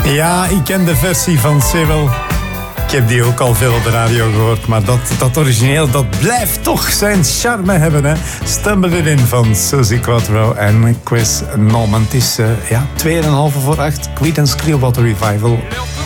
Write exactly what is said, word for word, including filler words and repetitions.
Ja, ik ken de versie van Cyril. Ik heb die ook al veel op de radio gehoord. Maar dat, dat origineel, dat blijft toch zijn charme hebben. Hè? Stumble It In van Suzy Quatro en Chris Norman. Het is uh, ja, twee en een halve voor acht. Creedence Clearwater Revival.